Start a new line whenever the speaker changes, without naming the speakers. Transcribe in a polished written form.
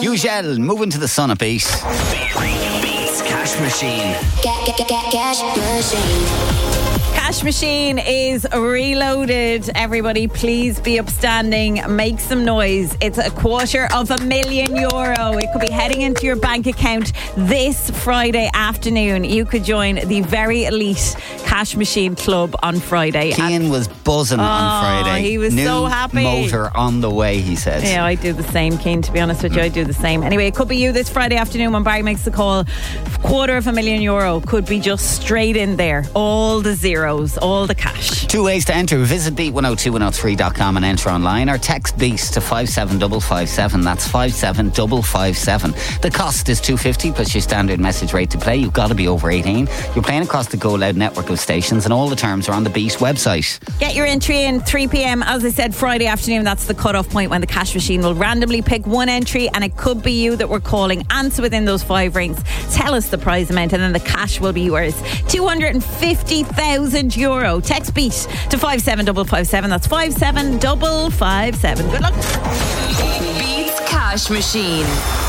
Ugel, moving to the sun at Beat.
Beats Cash Machine.
Cash Machine.
Cash Machine is reloaded. Everybody, please be upstanding. Make some noise. It's €250,000. It could be heading into your bank account this Friday afternoon. You could join the very elite Cash Machine Club on Friday.
Cian was buzzing on Friday.
He was
New
so happy.
Motor on the way, he said.
Yeah, I do the same, Cian, to be honest with you. I do the same. Anyway, it could be you this Friday afternoon when Barry makes the call. €250,000 could be just straight in there. All the zeros, all the cash.
2 ways to enter. Visit beat102103.com and enter online, or text BEAT to 57557. That's 57557. The cost is $2.50 plus your standard message rate to play. You've got to be over 18. You're playing across the Go Loud network of stations, and all the terms are on the BEAT website.
Get your entry in 3 p.m. As I said, Friday afternoon. That's the cut-off point when the Cash Machine will randomly pick one entry, and it could be you that we're calling. Answer within those 5 rings. Tell us the prize amount, and then the cash will be yours. €250,000. Text BEAT to 57557. That's 57557. Good luck.
Beats Cash Machine.